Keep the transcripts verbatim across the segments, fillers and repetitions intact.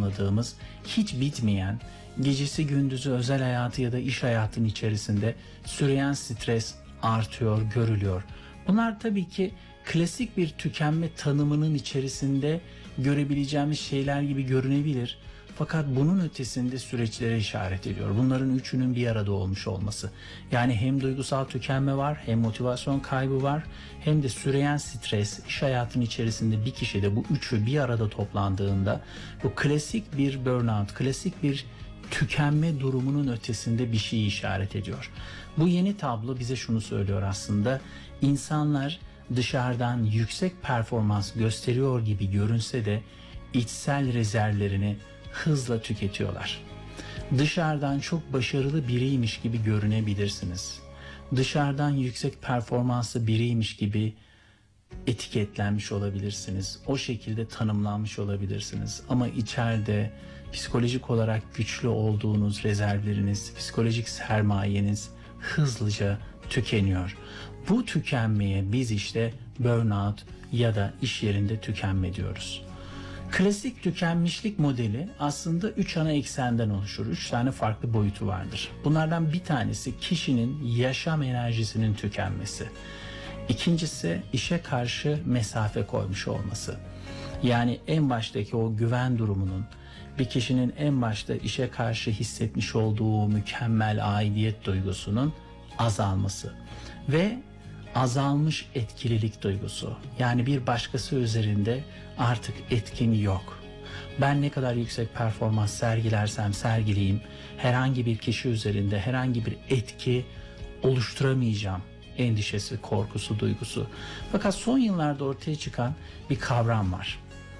tanımladığımız hiç bitmeyen, gecesi gündüzü özel hayatı ya da iş hayatının içerisinde süreyen stres artıyor, görülüyor. Bunlar tabii ki klasik bir tükenme tanımının içerisinde görebileceğimiz şeyler gibi görünebilir. Fakat bunun ötesinde süreçlere işaret ediyor. Bunların üçünün bir arada olmuş olması. Yani hem duygusal tükenme var, hem motivasyon kaybı var, hem de süreyen stres, iş hayatının içerisinde bir kişide bu üçü bir arada toplandığında bu klasik bir burnout, klasik bir tükenme durumunun ötesinde bir şeyi işaret ediyor. Bu yeni tablo bize şunu söylüyor aslında. İnsanlar dışarıdan yüksek performans gösteriyor gibi görünse de içsel rezervlerini hızla tüketiyorlar. Dışarıdan çok başarılı biriymiş gibi görünebilirsiniz. Dışarıdan yüksek performanslı biriymiş gibi etiketlenmiş olabilirsiniz. O şekilde tanımlanmış olabilirsiniz. Ama içeride psikolojik olarak güçlü olduğunuz rezervleriniz, psikolojik sermayeniz hızlıca tükeniyor. Bu tükenmeye biz işte burnout ya da iş yerinde tükenme diyoruz. Klasik tükenmişlik modeli aslında üç ana eksenden oluşur. Üç tane farklı boyutu vardır. Bunlardan bir tanesi kişinin yaşam enerjisinin tükenmesi. İkincisi işe karşı mesafe koymuş olması. Yani en baştaki o güven durumunun bir kişinin en başta işe karşı hissetmiş olduğu mükemmel aidiyet duygusunun azalması ve azalmış etkililik duygusu. Yani bir başkası üzerinde artık etkin yok. Ben ne kadar yüksek performans sergilersem sergileyeyim herhangi bir kişi üzerinde herhangi bir etki oluşturamayacağım endişesi, korkusu, duygusu. Fakat son yıllarda ortaya çıkan bir kavram var.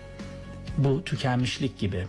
Bu tükenmişlik gibi.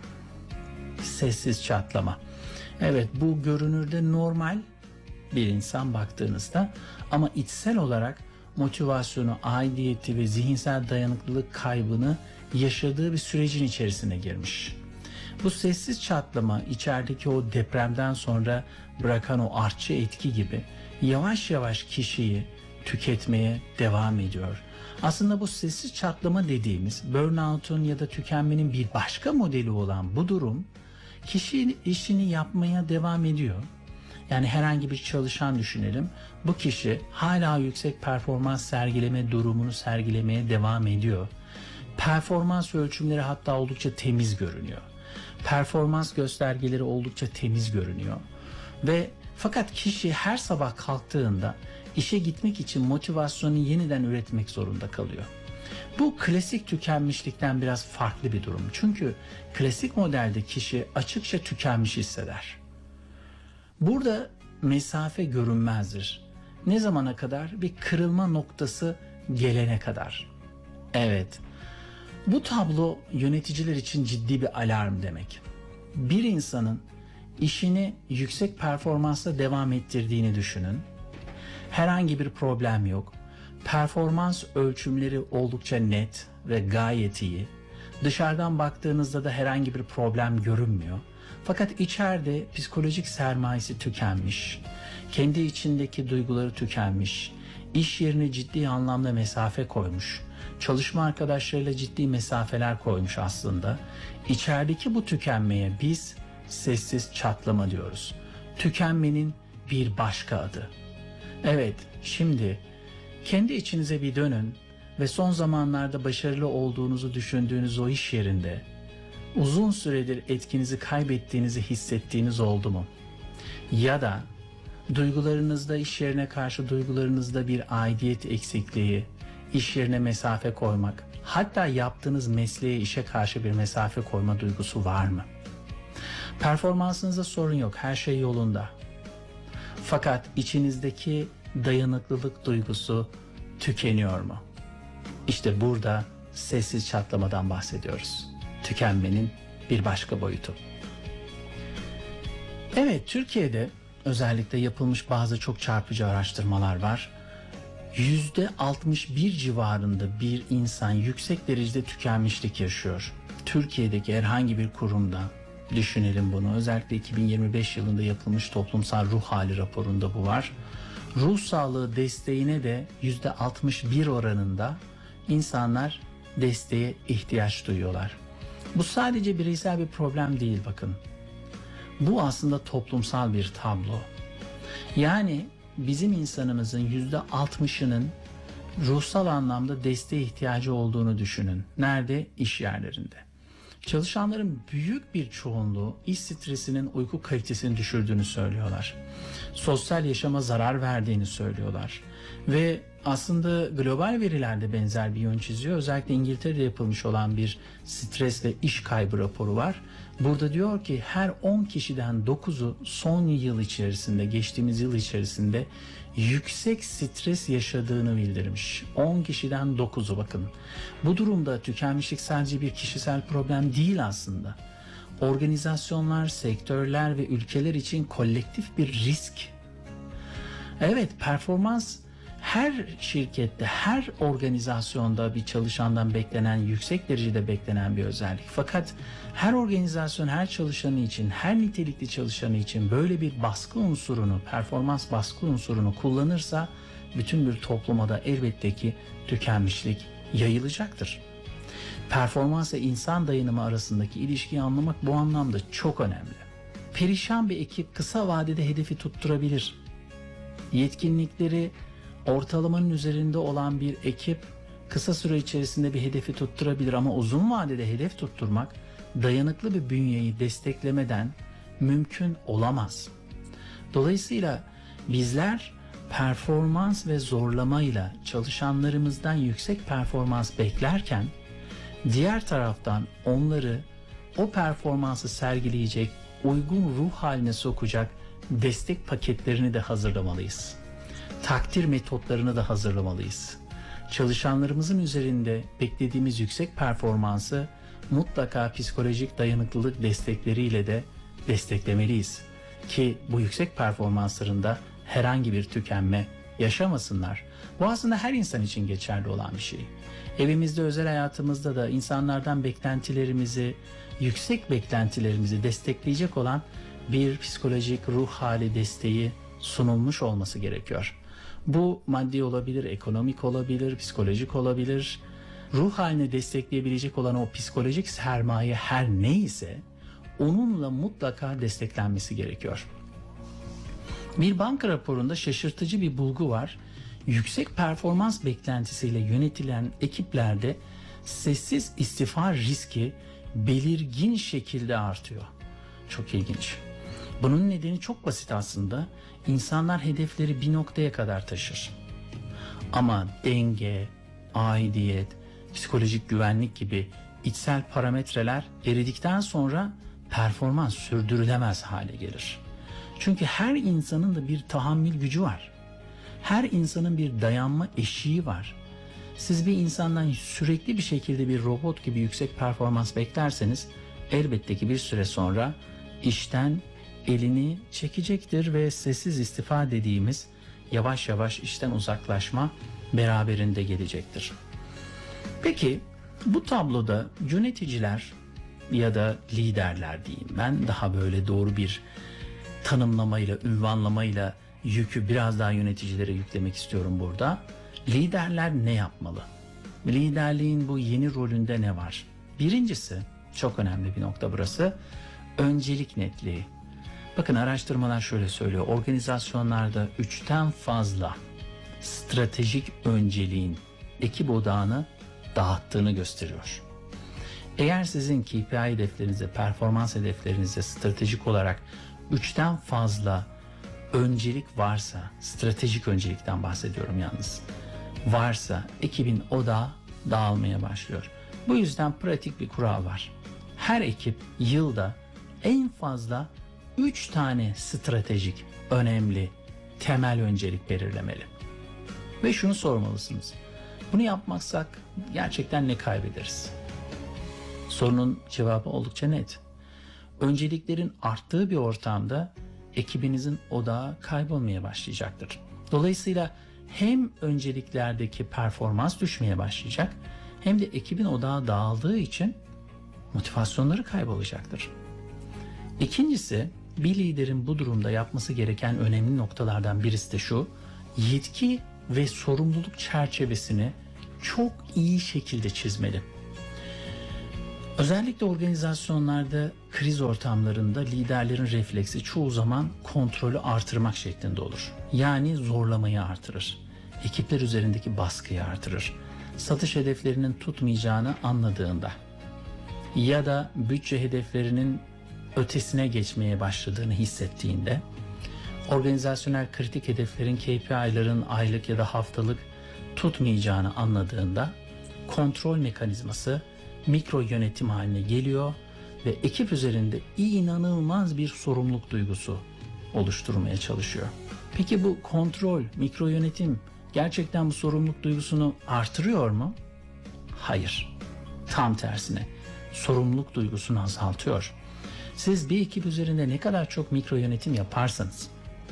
Sessiz çatlama. Evet, bu görünürde normal bir insan baktığınızda ama içsel olarak motivasyonu, aidiyeti ve zihinsel dayanıklılık kaybını yaşadığı bir sürecin içerisine girmiş. Bu sessiz çatlama içerideki o depremden sonra bırakan o artçı etki gibi yavaş yavaş kişiyi tüketmeye devam ediyor. Aslında bu sessiz çatlama dediğimiz burnout'un ya da tükenmenin bir başka modeli olan bu durum kişi işini yapmaya devam ediyor. Yani herhangi bir çalışan düşünelim. Bu kişi hala yüksek performans sergileme durumunu sergilemeye devam ediyor. Performans ölçümleri hatta oldukça temiz görünüyor. Performans göstergeleri oldukça temiz görünüyor. Ve fakat kişi her sabah kalktığında işe gitmek için motivasyonu yeniden üretmek zorunda kalıyor. Bu klasik tükenmişlikten biraz farklı bir durum. Çünkü klasik modelde kişi açıkça tükenmiş hisseder. Burada mesafe görünmezdir. Ne zamana kadar? Bir kırılma noktası gelene kadar. Evet, bu tablo yöneticiler için ciddi bir alarm demek. Bir insanın işini yüksek performansla devam ettirdiğini düşünün. Herhangi bir problem yok. Performans ölçümleri oldukça net ve gayet iyi. Dışarıdan baktığınızda da herhangi bir problem görünmüyor. Fakat içeride psikolojik sermayesi tükenmiş, kendi içindeki duyguları tükenmiş, iş yerine ciddi anlamda mesafe koymuş, çalışma arkadaşlarıyla ciddi mesafeler koymuş aslında. İçerideki bu tükenmeye biz sessiz çatlama diyoruz. Tükenmenin bir başka adı. Evet, şimdi kendi içinize bir dönün ve son zamanlarda başarılı olduğunuzu düşündüğünüz o iş yerinde uzun süredir etkinizi kaybettiğinizi hissettiğiniz oldu mu? Ya da duygularınızda, iş yerine karşı duygularınızda bir aidiyet eksikliği, iş yerine mesafe koymak, hatta yaptığınız mesleğe, işe karşı bir mesafe koyma duygusu var mı? Performansınızda sorun yok, her şey yolunda. Fakat içinizdeki dayanıklılık duygusu tükeniyor mu? İşte burada sessiz çatlamadan bahsediyoruz. Tükenmenin bir başka boyutu. Evet, Türkiye'de özellikle yapılmış bazı çok çarpıcı araştırmalar var. yüzde altmış bir civarında bir insan yüksek derecede tükenmişlik yaşıyor. Türkiye'deki herhangi bir kurumda düşünelim bunu. Özellikle iki bin yirmi beş yılında yapılmış toplumsal ruh hali raporunda bu var. Ruh sağlığı desteğine de yüzde altmış bir oranında insanlar desteğe ihtiyaç duyuyorlar. Bu sadece bireysel bir problem değil bakın. Bu aslında toplumsal bir tablo. Yani bizim insanımızın yüzde altmışının ruhsal anlamda desteğe ihtiyacı olduğunu düşünün. Nerede? İş yerlerinde. Çalışanların büyük bir çoğunluğu iş stresinin uyku kalitesini düşürdüğünü söylüyorlar. Sosyal yaşama zarar verdiğini söylüyorlar. Ve aslında global verilerde benzer bir yön çiziyor. Özellikle İngiltere'de yapılmış olan bir stres ve iş kaybı raporu var. Burada diyor ki her on kişiden dokuzu son yıl içerisinde, geçtiğimiz yıl içerisinde yüksek stres yaşadığını bildirmiş. on kişiden dokuzu bakın. Bu durumda tükenmişlik sadece bir kişisel problem değil aslında. Organizasyonlar, sektörler ve ülkeler için kolektif bir risk. Evet, performans her şirkette, her organizasyonda bir çalışandan beklenen, yüksek derecede beklenen bir özellik. Fakat her organizasyon, her çalışanı için, her nitelikli çalışanı için böyle bir baskı unsurunu, performans baskı unsurunu kullanırsa bütün bir topluma da elbette ki tükenmişlik yayılacaktır. Performans ve insan dayanımı arasındaki ilişkiyi anlamak bu anlamda çok önemli. Perişan bir ekip kısa vadede hedefi tutturabilir. Yetkinlikleri ortalamanın üzerinde olan bir ekip kısa süre içerisinde bir hedefi tutturabilir ama uzun vadede hedef tutturmak dayanıklı bir bünyeyi desteklemeden mümkün olamaz. Dolayısıyla bizler performans ve zorlamayla çalışanlarımızdan yüksek performans beklerken diğer taraftan onları o performansı sergileyecek, uygun ruh haline sokacak destek paketlerini de hazırlamalıyız. Takdir metotlarını da hazırlamalıyız. Çalışanlarımızın üzerinde beklediğimiz yüksek performansı mutlaka psikolojik dayanıklılık destekleriyle de desteklemeliyiz. Ki bu yüksek performanslarında herhangi bir tükenme yaşamasınlar. Bu aslında her insan için geçerli olan bir şey. Evimizde, özel hayatımızda da insanlardan beklentilerimizi, yüksek beklentilerimizi destekleyecek olan bir psikolojik ruh hali desteği sunulmuş olması gerekiyor. Bu maddi olabilir, ekonomik olabilir, psikolojik olabilir. Ruh halini destekleyebilecek olan o psikolojik sermaye her neyse onunla mutlaka desteklenmesi gerekiyor. Bir banka raporunda şaşırtıcı bir bulgu var. Yüksek performans beklentisiyle yönetilen ekiplerde sessiz istifa riski belirgin şekilde artıyor. Çok ilginç. Bunun nedeni çok basit aslında. İnsanlar hedefleri bir noktaya kadar taşır. Ama denge, aidiyet, psikolojik güvenlik gibi içsel parametreler eridikten sonra performans sürdürülemez hale gelir. Çünkü her insanın da bir tahammül gücü var. Her insanın bir dayanma eşiği var. Siz bir insandan sürekli bir şekilde bir robot gibi yüksek performans beklerseniz elbette ki bir süre sonra işten elini çekecektir ve sessiz istifa dediğimiz yavaş yavaş işten uzaklaşma beraberinde gelecektir. Peki bu tabloda yöneticiler ya da liderler diyeyim ben, daha böyle doğru bir tanımlamayla, ünvanlamayla yükü biraz daha yöneticilere yüklemek istiyorum burada. Liderler ne yapmalı? Liderliğin bu yeni rolünde ne var? Birincisi, çok önemli bir nokta burası, öncelik netliği. Bakın araştırmalar şöyle söylüyor. Organizasyonlarda üçten fazla stratejik önceliğin ekip odağını dağıttığını gösteriyor. Eğer sizin K P I hedeflerinize, performans hedeflerinize stratejik olarak üçten fazla öncelik varsa, stratejik öncelikten bahsediyorum yalnız, varsa ekibin odağı dağılmaya başlıyor. Bu yüzden pratik bir kural var. Her ekip yılda en fazla üç tane stratejik, önemli, temel öncelik belirlemeli. Ve şunu sormalısınız. Bunu yapmazsak gerçekten ne kaybederiz? Sorunun cevabı oldukça net. Önceliklerin arttığı bir ortamda ekibinizin odağı kaybolmaya başlayacaktır. Dolayısıyla hem önceliklerdeki performans düşmeye başlayacak hem de ekibin odağı dağıldığı için motivasyonları kaybolacaktır. İkincisi, bir liderin bu durumda yapması gereken önemli noktalardan birisi de şu: yetki ve sorumluluk çerçevesini çok iyi şekilde çizmeli. Özellikle organizasyonlarda, kriz ortamlarında liderlerin refleksi çoğu zaman kontrolü artırmak şeklinde olur. Yani zorlamayı artırır. Ekipler üzerindeki baskıyı artırır. Satış hedeflerinin tutmayacağını anladığında ya da bütçe hedeflerinin ötesine geçmeye başladığını hissettiğinde, organizasyonel kritik hedeflerin K P I'ların aylık ya da haftalık tutmayacağını anladığında kontrol mekanizması mikro yönetim haline geliyor ve ekip üzerinde inanılmaz bir sorumluluk duygusu oluşturmaya çalışıyor. Peki bu kontrol, mikro yönetim gerçekten bu sorumluluk duygusunu artırıyor mu? Hayır. Tam tersine sorumluluk duygusunu azaltıyor. Siz bir ekip üzerinde ne kadar çok mikro yönetim yaparsanız,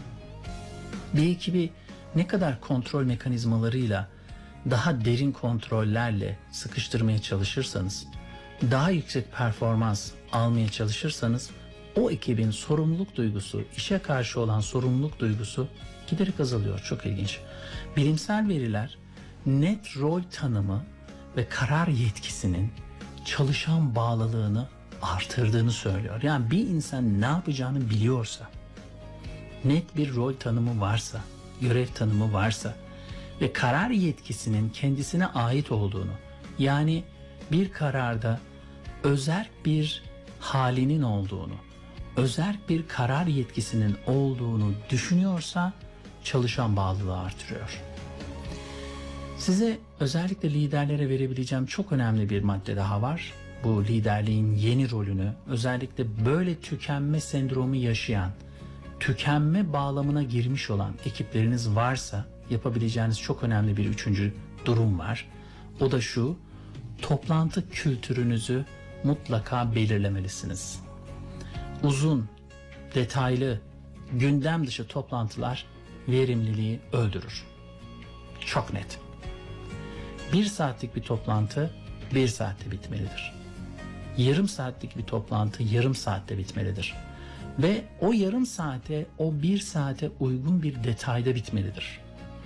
bir ekibi ne kadar kontrol mekanizmalarıyla, daha derin kontrollerle sıkıştırmaya çalışırsanız, daha yüksek performans almaya çalışırsanız, o ekibin sorumluluk duygusu, işe karşı olan sorumluluk duygusu giderek azalıyor. Çok ilginç. Bilimsel veriler net rol tanımı ve karar yetkisinin çalışan bağlılığını artırdığını söylüyor. Yani bir insan ne yapacağını biliyorsa, net bir rol tanımı varsa, görev tanımı varsa ve karar yetkisinin kendisine ait olduğunu, yani bir kararda özerk bir halinin olduğunu, özerk bir karar yetkisinin olduğunu düşünüyorsa çalışan bağlılığı artırıyor. Size özellikle liderlere verebileceğim çok önemli bir madde daha var. Bu liderliğin yeni rolünü, özellikle böyle tükenme sendromu yaşayan, tükenme bağlamına girmiş olan ekipleriniz varsa yapabileceğiniz çok önemli bir üçüncü durum var. O da şu: toplantı kültürünüzü mutlaka belirlemelisiniz. Uzun, detaylı, gündem dışı toplantılar verimliliği öldürür. Çok net. Bir saatlik bir toplantı bir saatte bitmelidir. Yarım saatlik bir toplantı yarım saatte bitmelidir. Ve o yarım saate, o bir saate uygun bir detayda bitmelidir.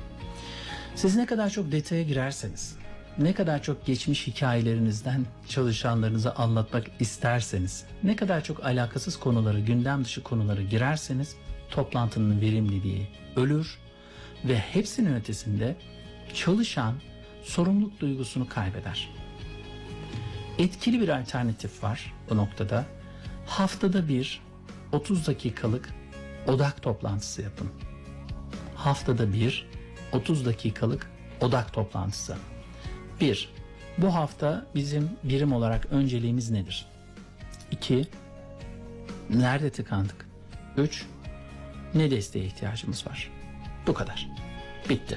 Siz ne kadar çok detaya girerseniz, ne kadar çok geçmiş hikayelerinizden çalışanlarınıza anlatmak isterseniz, ne kadar çok alakasız konuları, gündem dışı konuları girerseniz toplantının verimliliği ölür ve hepsinin ötesinde çalışan sorumluluk duygusunu kaybeder. Etkili bir alternatif var bu noktada. Haftada bir otuz dakikalık odak toplantısı yapın. Haftada bir otuz dakikalık odak toplantısı. Bir, bu hafta bizim birim olarak önceliğimiz nedir? İki, nerede tıkandık? Üç, ne desteğe ihtiyacımız var? Bu kadar. Bitti.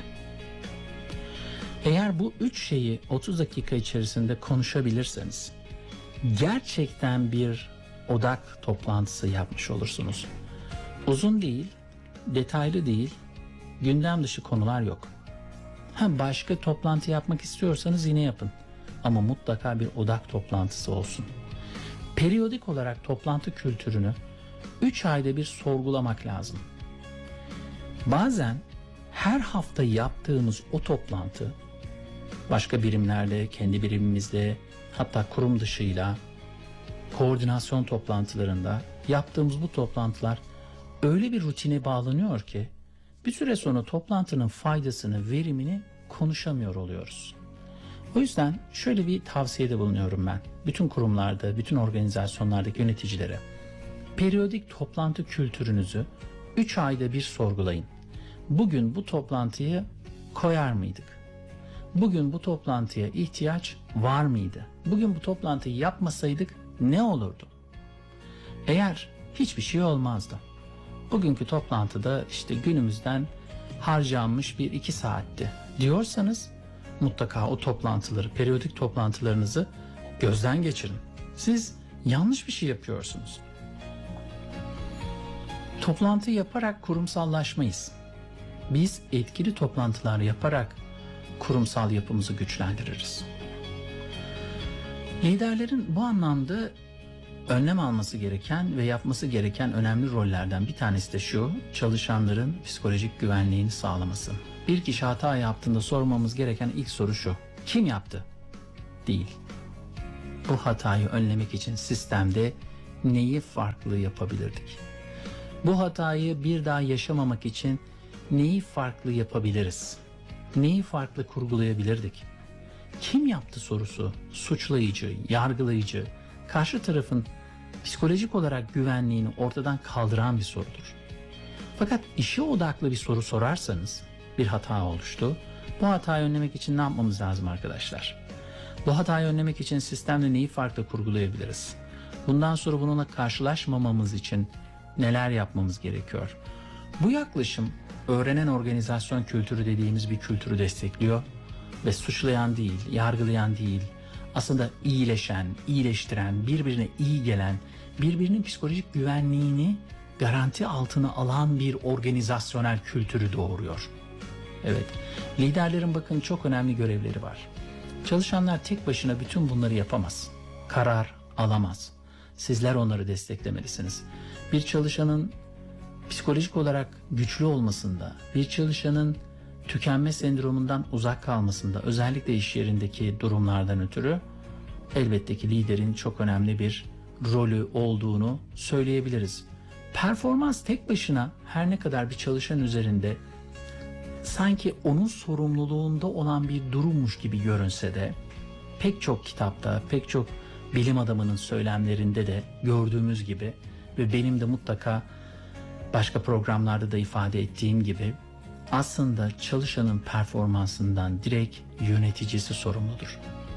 Eğer bu üç şeyi otuz dakika içerisinde konuşabilirseniz gerçekten bir odak toplantısı yapmış olursunuz. Uzun değil, detaylı değil, gündem dışı konular yok. Ha, başka toplantı yapmak istiyorsanız yine yapın. Ama mutlaka bir odak toplantısı olsun. Periyodik olarak toplantı kültürünü üç ayda bir sorgulamak lazım. Bazen her hafta yaptığımız o toplantı, başka birimlerle, kendi birimimizle, hatta kurum dışıyla, koordinasyon toplantılarında yaptığımız bu toplantılar öyle bir rutine bağlanıyor ki bir süre sonra toplantının faydasını, verimini konuşamıyor oluyoruz. O yüzden şöyle bir tavsiyede bulunuyorum ben. Bütün kurumlarda, bütün organizasyonlardaki yöneticilere. Periyodik toplantı kültürünüzü üç ayda bir sorgulayın. Bugün bu toplantıyı koyar mıydık? Bugün bu toplantıya ihtiyaç var mıydı? Bugün bu toplantıyı yapmasaydık ne olurdu? Eğer hiçbir şey olmazdı. Bugünkü toplantıda işte günümüzden harcanmış bir iki saatti diyorsanız mutlaka o toplantıları, periyodik toplantılarınızı gözden geçirin. Siz yanlış bir şey yapıyorsunuz. Toplantı yaparak kurumsallaşmayız. Biz etkili toplantılar yaparak kurumsal yapımızı güçlendiririz. Liderlerin bu anlamda önlem alması gereken ve yapması gereken önemli rollerden bir tanesi de şu: çalışanların psikolojik güvenliğini sağlaması. Bir kişi hata yaptığında sormamız gereken ilk soru şu: kim yaptı? Değil. bu hatayı önlemek için sistemde neyi farklı yapabilirdik? Bu hatayı bir daha yaşamamak için neyi farklı yapabiliriz? Neyi farklı kurgulayabilirdik? Kim yaptı sorusu suçlayıcı, yargılayıcı, karşı tarafın psikolojik olarak güvenliğini ortadan kaldıran bir sorudur. Fakat işe odaklı bir soru sorarsanız bir hata oluştu. Bu hatayı önlemek için ne yapmamız lazım arkadaşlar? Bu hatayı önlemek için sistemde neyi farklı kurgulayabiliriz? Bundan sonra bununla karşılaşmamamız için neler yapmamız gerekiyor? Bu yaklaşım öğrenen organizasyon kültürü dediğimiz bir kültürü destekliyor ve suçlayan değil, yargılayan değil, aslında iyileşen, iyileştiren, birbirine iyi gelen, birbirinin psikolojik güvenliğini garanti altına alan bir organizasyonel kültürü doğuruyor. Evet, liderlerin bakın çok önemli görevleri var. Çalışanlar tek başına bütün bunları yapamaz. Karar alamaz. Sizler onları desteklemelisiniz. Bir çalışanın psikolojik olarak güçlü olmasında, bir çalışanın tükenme sendromundan uzak kalmasında, özellikle iş yerindeki durumlardan ötürü elbette ki liderin çok önemli bir rolü olduğunu söyleyebiliriz. Performans tek başına her ne kadar bir çalışan üzerinde sanki onun sorumluluğunda olan bir durummuş gibi görünse de pek çok kitapta, pek çok bilim adamının söylemlerinde de gördüğümüz gibi ve benim de mutlaka başka programlarda da ifade ettiğim gibi aslında çalışanın performansından direkt yöneticisi sorumludur.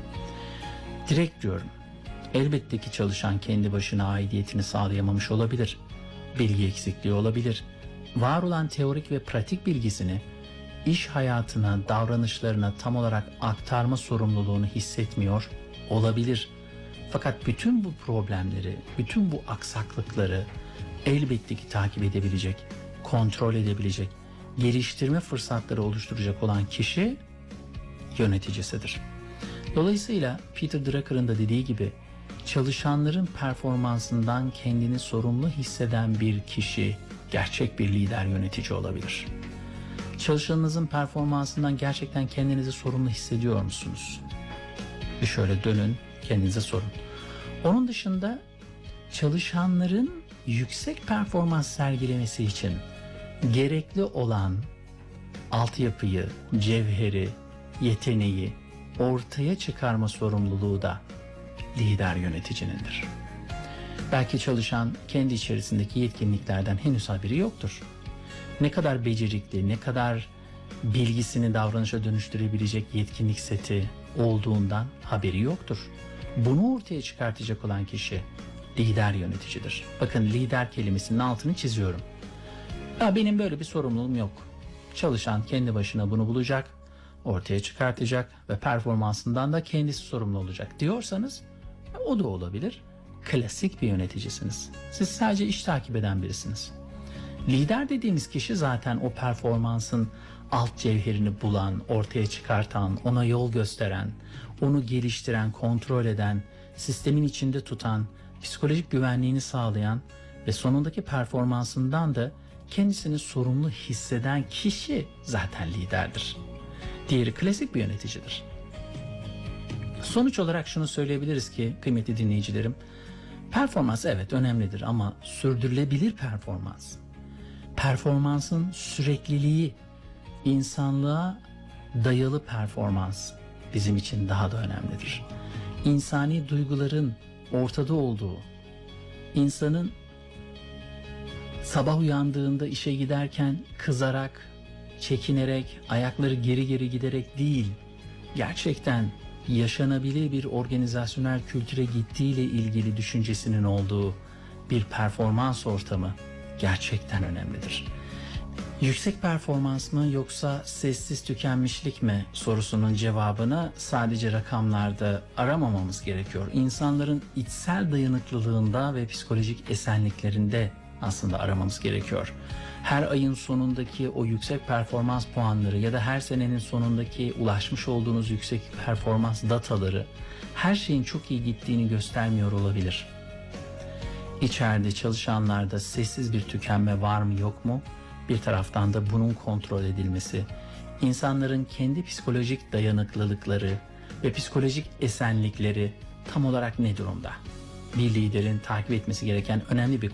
Direkt diyorum. Elbette ki çalışan kendi başına aidiyetini sağlayamamış olabilir. Bilgi eksikliği olabilir. Var olan teorik ve pratik bilgisini iş hayatına, davranışlarına tam olarak aktarma sorumluluğunu hissetmiyor olabilir. Fakat bütün bu problemleri, bütün bu aksaklıkları elbette ki takip edebilecek, kontrol edebilecek, geliştirme fırsatları oluşturacak olan kişi yöneticisidir. Dolayısıyla Peter Drucker'ın da dediği gibi çalışanların performansından kendini sorumlu hisseden bir kişi gerçek bir lider yönetici olabilir. Çalışanınızın performansından gerçekten kendinizi sorumlu hissediyor musunuz? Bir şöyle dönün, kendinize sorun. Onun dışında çalışanların yüksek performans sergilemesi için gerekli olan altyapıyı, cevheri, yeteneği ortaya çıkarma sorumluluğu da lider yöneticinindir. Belki çalışan kendi içerisindeki yetkinliklerden henüz haberi yoktur. Ne kadar becerikli, ne kadar bilgisini davranışa dönüştürebilecek yetkinlik seti olduğundan haberi yoktur. Bunu ortaya çıkartacak olan kişi lider yöneticidir. Bakın lider kelimesinin altını çiziyorum. Ya benim böyle bir sorumluluğum yok. Çalışan kendi başına bunu bulacak, ortaya çıkartacak ve performansından da kendisi sorumlu olacak diyorsanız o da olabilir. Klasik bir yöneticisiniz. Siz sadece iş takip eden birisiniz. Lider dediğimiz kişi zaten o performansın alt cevherini bulan, ortaya çıkartan, ona yol gösteren, onu geliştiren, kontrol eden, sistemin içinde tutan, psikolojik güvenliğini sağlayan ve sonundaki performansından da kendisini sorumlu hisseden kişi zaten liderdir. Diğeri klasik bir yöneticidir. Sonuç olarak şunu söyleyebiliriz ki kıymetli dinleyicilerim, performans evet önemlidir ama sürdürülebilir performans, performansın sürekliliği, insanlığa dayalı performans bizim için daha da önemlidir. İnsani duyguların ortada olduğu, insanın sabah uyandığında işe giderken kızarak, çekinerek, ayakları geri geri giderek değil, gerçekten yaşanabilir bir organizasyonel kültüre gittiğiyle ilgili düşüncesinin olduğu bir performans ortamı gerçekten önemlidir. Yüksek performans mı yoksa sessiz tükenmişlik mi sorusunun cevabını sadece rakamlarda aramamamız gerekiyor. İnsanların içsel dayanıklılığında ve psikolojik esenliklerinde aslında aramamız gerekiyor. Her ayın sonundaki o yüksek performans puanları ya da her senenin sonundaki ulaşmış olduğunuz yüksek performans dataları her şeyin çok iyi gittiğini göstermiyor olabilir. İçeride çalışanlarda sessiz bir tükenme var mı yok mu? Bir taraftan da bunun kontrol edilmesi, insanların kendi psikolojik dayanıklılıkları ve psikolojik esenlikleri tam olarak ne durumda? Bir liderin takip etmesi gereken önemli bir